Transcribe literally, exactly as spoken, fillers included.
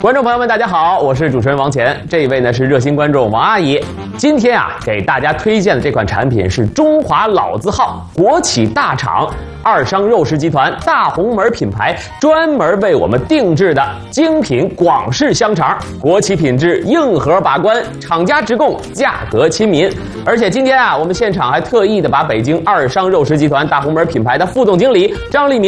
观众朋友们，大家好，我是主持人王乾。这一位呢是热心观众王阿姨。今天啊，给大家推荐的这款产品是中华老字号国企大厂二商肉食集团大红门品牌专门为我们定制的精品广式香肠，国企品质，硬核把关，厂家直供，价格亲民。而且今天啊，我们现场还特意的把北京二商肉食集团大红门品牌的副总经理张立民